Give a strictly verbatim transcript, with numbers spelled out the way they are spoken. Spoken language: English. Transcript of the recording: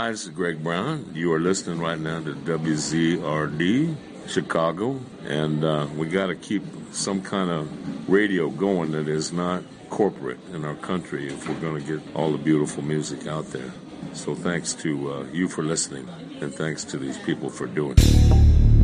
Hi, this is Greg Brown. You are listening right now to W Z R D, Chicago, and uh, we got to keep some kind of radio going that is not corporate in our country if we're going to get all the beautiful music out there. So thanks to uh, you for listening, and thanks to these people for doing it.